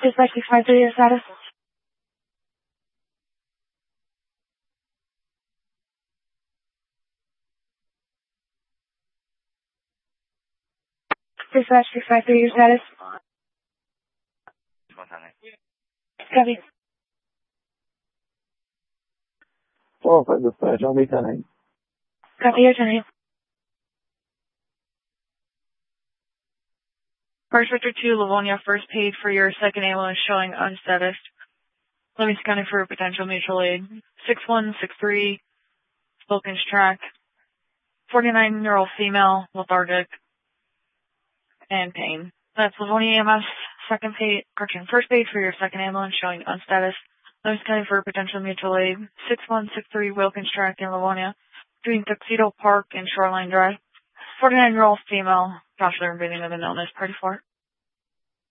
Dispatch 653, your status? Dispatch 653, your status? Copy. 405 dispatch, I'll be 10-8. Copy, your 10-8. First Victor 2, Livonia, first paid for your second ambulance showing unstatused. Lemons County for potential mutual aid. 6163, Wilkins Track. 49-year-old female, lethargic, and pain. That's Livonia EMS, first paid for your second ambulance showing unstatused. Lemons County for potential mutual aid. 6163, Wilkins Track in Livonia, between Tuxedo Park and Shoreline Drive. 49-year-old female, possibly breathing with an illness, party for it.